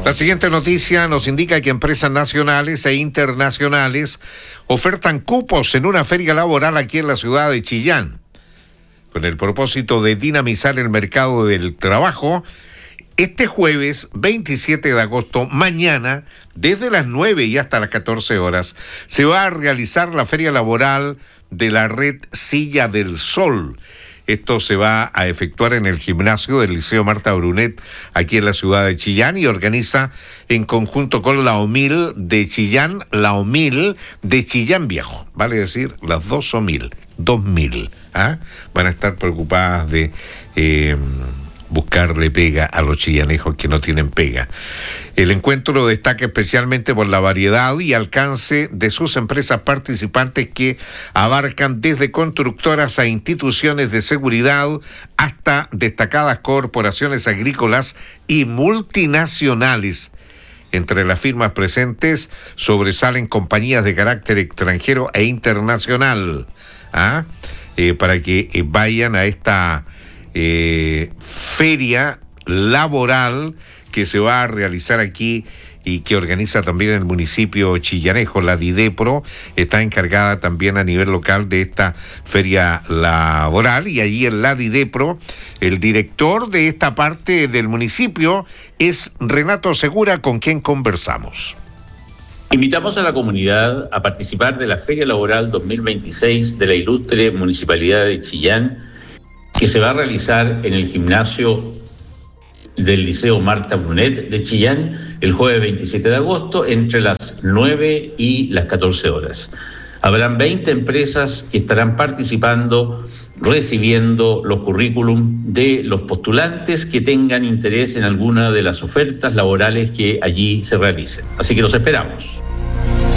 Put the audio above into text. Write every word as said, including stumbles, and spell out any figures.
La siguiente noticia nos indica que empresas nacionales e internacionales ofertan cupos en una feria laboral aquí en la ciudad de Chillán. Con el propósito de dinamizar el mercado del trabajo, este jueves veintisiete de agosto, mañana, desde las nueve y hasta las catorce horas, se va a realizar la feria laboral de la red Silla del Sol. Esto se va a efectuar en el gimnasio del Liceo Marta Brunet, aquí en la ciudad de Chillán, y organiza en conjunto con la OMIL de Chillán, la OMIL de Chillán Viejo, vale decir, las dos OMIL, dos mil, ¿ah? Van a estar preocupadas de eh, buscarle pega a los chillanejos que no tienen pega. El encuentro destaca especialmente por la variedad y alcance de sus empresas participantes que abarcan desde constructoras a instituciones de seguridad hasta destacadas corporaciones agrícolas y multinacionales. Entre las firmas presentes sobresalen compañías de carácter extranjero e internacional, ¿ah? eh, para que eh, vayan a esta eh, feria laboral que se va a realizar aquí y que organiza también el municipio chillanejo. La DIDEPRO está encargada también a nivel local de esta feria laboral, y allí en la DIDEPRO el director de esta parte del municipio es Renato Segura, con quien conversamos. Invitamos a la comunidad a participar de la Feria Laboral dos mil veintiséis de la ilustre Municipalidad de Chillán, que se va a realizar en el gimnasio del Liceo Marta Brunet de Chillán el jueves veintisiete de agosto entre las nueve y las catorce horas. Habrán veinte empresas que estarán participando, recibiendo los currículum de los postulantes que tengan interés en alguna de las ofertas laborales que allí se realicen. Así que los esperamos.